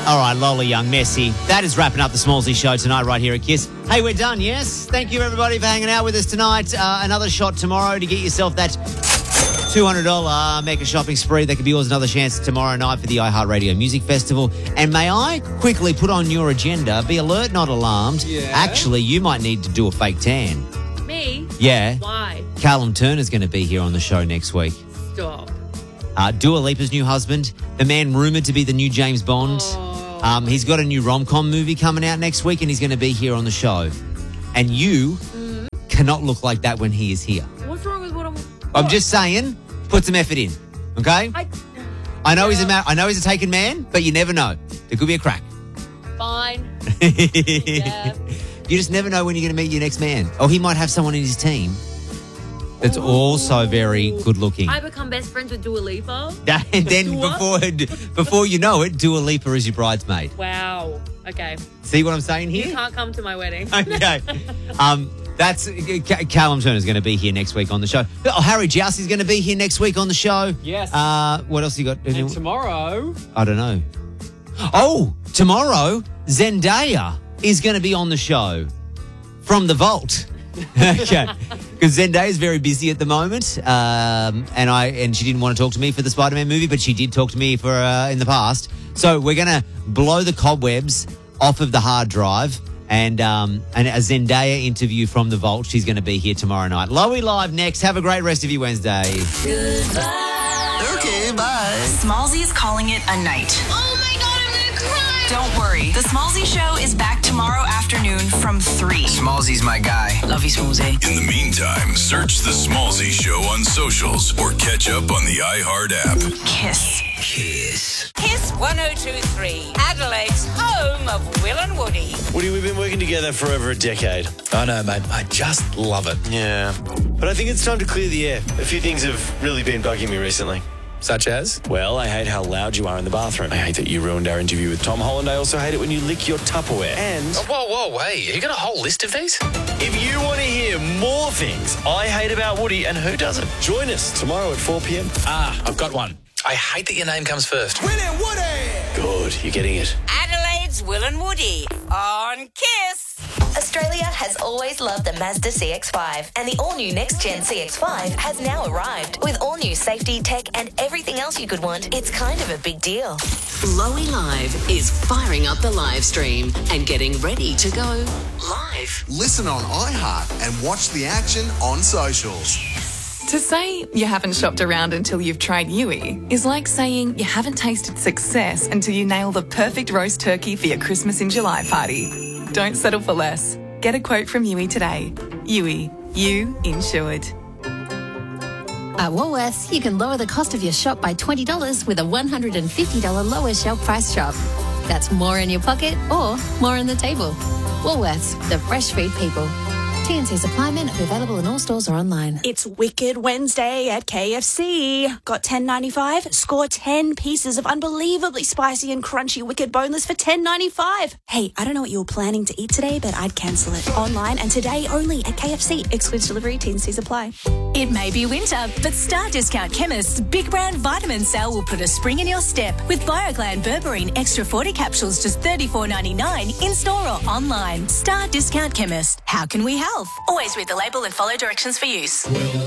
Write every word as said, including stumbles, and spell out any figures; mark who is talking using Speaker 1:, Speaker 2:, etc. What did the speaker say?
Speaker 1: All right, Lola Young, Messi. That is wrapping up the Smallsy show tonight right here at Kiss. Hey, we're done, yes? Thank you, everybody, for hanging out with us tonight. Uh, another shot tomorrow to get yourself that two hundred dollars mega shopping spree. That could be yours. Another chance tomorrow night for the iHeartRadio Music Festival. And may I quickly put on your agenda, be alert, not alarmed.
Speaker 2: Yeah.
Speaker 1: Actually, you might need to do a fake tan.
Speaker 3: Me?
Speaker 1: Yeah.
Speaker 3: Why?
Speaker 1: Callum Turner's going to be here on the show next week.
Speaker 3: Stop.
Speaker 1: Uh, Dua Lipa's new husband, the man rumoured to be the new James Bond.
Speaker 3: Oh.
Speaker 1: Um, he's got a new rom-com movie coming out next week and he's going to be here on the show. And you
Speaker 3: Mm.
Speaker 1: cannot look like that when he is here.
Speaker 3: What's wrong with what I'm...
Speaker 1: I'm
Speaker 3: what?
Speaker 1: just saying, put some effort in, okay?
Speaker 3: I...
Speaker 1: I know he's a ma- I know he's a taken man, but you never know. There could be a crack.
Speaker 3: Fine. Yeah.
Speaker 1: You just never know when you're going to meet your next man. Or he might have someone in his team that's also very good looking.
Speaker 3: I become best friends with Dua Lipa.
Speaker 1: And then
Speaker 3: Dua?
Speaker 1: before before you know it, Dua Lipa is your bridesmaid.
Speaker 3: Wow. Okay.
Speaker 1: See what I'm saying
Speaker 3: You
Speaker 1: here?
Speaker 3: can't come to my wedding.
Speaker 1: Okay. Um, that's Ca- Callum Turner's going to be here next week on the show. Oh, Harry Jousty's going to be here next week on the show.
Speaker 2: Yes.
Speaker 1: Uh, what else you got?
Speaker 2: And tomorrow...
Speaker 1: I don't know. Oh, tomorrow Zendaya is going to be on the show from the vault. Okay, because Zendaya is very busy at the moment, um, and I and she didn't want to talk to me for the Spider-Man movie, but she did talk to me for uh, in the past. So we're gonna blow the cobwebs off of the hard drive, and um, and a Zendaya interview from the vault. She's going to be here tomorrow night. Lowy Live next. Have a great rest of your Wednesday.
Speaker 4: Okay, bye.
Speaker 5: Smallsy's calling it a night.
Speaker 6: Oh my God, I'm gonna cry.
Speaker 5: Don't worry. The Smallsy Show is back tomorrow afternoon from three.
Speaker 4: Smallsy's my guy.
Speaker 5: Love you, Smallsy.
Speaker 7: In the meantime, search The Smallsy Show on socials or catch up on the iHeart app.
Speaker 5: Kiss.
Speaker 4: Kiss.
Speaker 8: Kiss one oh two point three, Adelaide's home of Will and Woody.
Speaker 9: Woody, we've been working together for over a decade.
Speaker 10: I know, mate. I just love it.
Speaker 9: Yeah. But I think it's time to clear the air. A few things have really been bugging me recently.
Speaker 10: Such as?
Speaker 9: Well, I hate how loud you are in the bathroom. I hate that you ruined our interview with Tom Holland. I also hate it when you lick your Tupperware. And
Speaker 10: Oh, whoa, whoa, wait. You got a whole list of these?
Speaker 9: if you want to hear more things I hate about Woody, and who doesn't, join us tomorrow at four p.m.
Speaker 10: Ah, I've got one. I hate that your name comes first.
Speaker 9: Good, you're getting it.
Speaker 8: Adelaide's Will and Woody on Kiss.
Speaker 6: Australia has always loved the Mazda C X five, and the all-new next-gen C X five has now arrived. With all-new safety, tech, and everything else you could want, it's kind of a big deal.
Speaker 11: Lowy Live is firing up the live stream and getting ready to go live.
Speaker 4: Listen on iHeart and watch the action on socials.
Speaker 12: To say you haven't shopped around until you've tried Yui is like saying you haven't tasted success until you nail the perfect roast turkey for your Christmas in July party. Don't settle for less. Get a quote from Yui today. Yui, you insured.
Speaker 13: At Woolworths, you can lower the cost of your shop by twenty dollars with a one hundred fifty dollars lower shelf price shop. That's more in your pocket or more on the table. Woolworths, the fresh food people. T N C supply men available in all stores or online.
Speaker 14: It's Wicked Wednesday at K F C. Got ten ninety-five? Score ten pieces of unbelievably spicy and crunchy Wicked Boneless for ten ninety-five. Hey, I don't know what you were planning to eat today, but I'd cancel it. Online and today only at K F C. Excludes delivery, T N C supply.
Speaker 15: It may be winter, but Star Discount Chemist's Big Brand Vitamin Sale will put a spring in your step with BioGland Berberine Extra forty capsules just thirty-four ninety-nine in store or online. Star Discount Chemist. How can we help? Always read the label and follow directions for use.